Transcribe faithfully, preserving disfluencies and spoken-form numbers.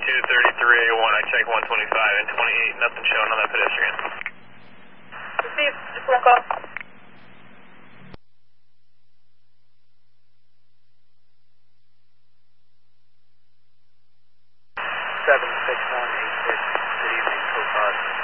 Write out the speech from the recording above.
two thirty-three A one, I check one twenty-five and twenty-eight, nothing shown on that pedestrian. Received, just one call. seven six one eight six, good evening, Copilot.